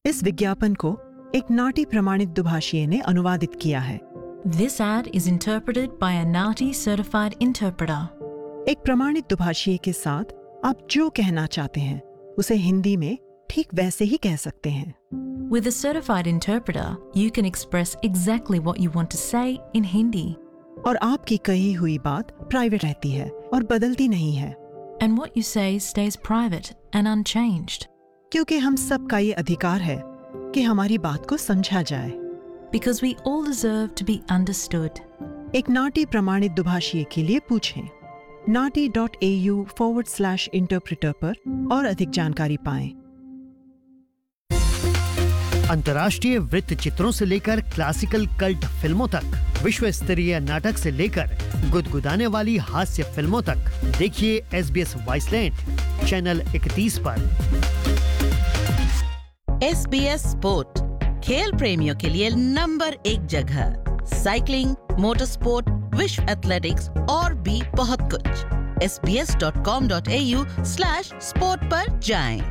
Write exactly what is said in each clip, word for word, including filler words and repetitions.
इस विज्ञापन को एक नाटी प्रमाणित दुभाषीय ने अनुवादित किया है। This ad is interpreted by a Nati certified interpreter. एक प्रमाणित दुभाषीय के साथ आप जो कहना चाहते हैं उसे हिंदी में ठीक वैसे ही कह सकते हैं। With a certified interpreter, you can express exactly what you want to say in Hindi. और आपकी कही हुई बात प्राइवेट रहती है और बदलती नहीं है। And what you say stays private and unchanged. क्योंकि हम सबका ये अधिकार है कि हमारी बात को समझा जाए। Because we all deserve to be understood. एक नाटी प्रमाणित दुभाषीय के लिए पूछें nati dot a u forward slash interpreter पर और अधिक जानकारी पाएं। अंतर्राष्ट्रीय वृत्त चित्रों से लेकर क्लासिकल कल्ट फिल्मों तक, विश्व स्तरीय नाटक से लेकर गुदगुदाने वाली हास्य फिल्मों तक देखिए एस बी एस वाइसलैंड चैनल इकतीस पर। एस बी एस स्पोर्ट, खेल प्रेमियों के लिए नंबर एक जगह। साइकिलिंग, मोटर स्पोर्ट, विश्व एथलेटिक्स और भी बहुत कुछ। S B S dot com dot a u slash sport पर जाएं।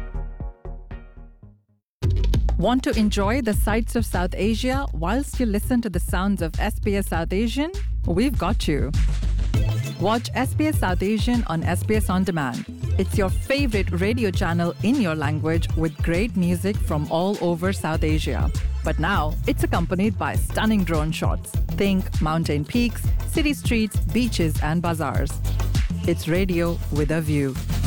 Want to enjoy the sights of South Asia whilst you listen to the sounds of S B S South Asian? We've got you. Watch S B S South Asian on S B S On Demand. It's your favorite radio channel in your language with great music from all over South Asia. But now, it's accompanied by stunning drone shots. Think mountain peaks, city streets, beaches and bazaars. It's radio with a view.